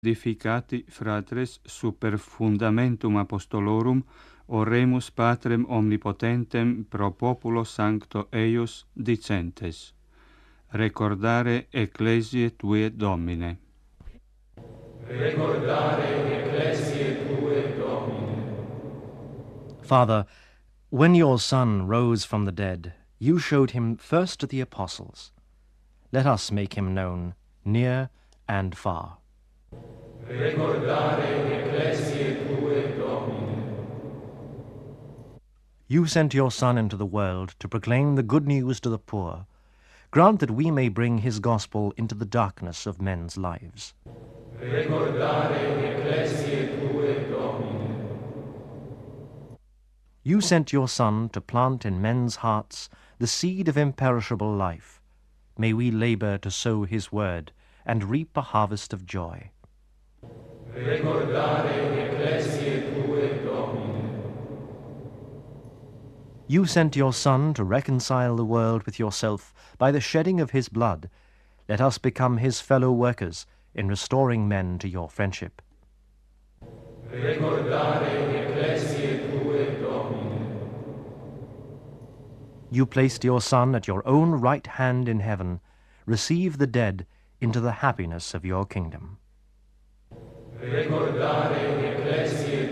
edificati fratres super fundamentum apostolorum oremus Patrem omnipotentem pro populo sancto eius dicentes: recordare ecclesiae tue, Domine. Recordare ecclesiae tue, Domine. Father, when your Son rose from the dead, you showed him first to the apostles. Let us make him known, near and far. Recordare ecclesiae tue, Domine. You sent your Son into the world to proclaim the good news to the poor. Grant that we may bring his gospel into the darkness of men's lives. Recordare ecclesiae tue, Domine. You sent your Son to plant in men's hearts the seed of imperishable life. May we labor to sow his word and reap a harvest of joy. Recordare ecclesiae tue, Domine. You sent your Son to reconcile the world with yourself by the shedding of his blood. Let us become his fellow workers in restoring men to your friendship. Recordare ecclesiae tue, Domine. You placed your Son at your own right hand in heaven. Receive the dead into the happiness of your kingdom. Recordare ecclesiae